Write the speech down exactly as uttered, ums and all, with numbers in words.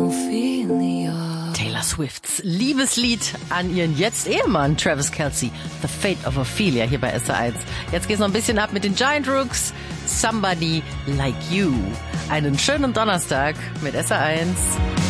Ophelia. Taylor Swifts Liebeslied an ihren jetzt Ehemann Travis Kelce, The Fate of Ophelia, hier bei S R eins. Jetzt geht's noch ein bisschen ab mit den Giant Rooks, Somebody Like You. Einen schönen Donnerstag mit S R eins.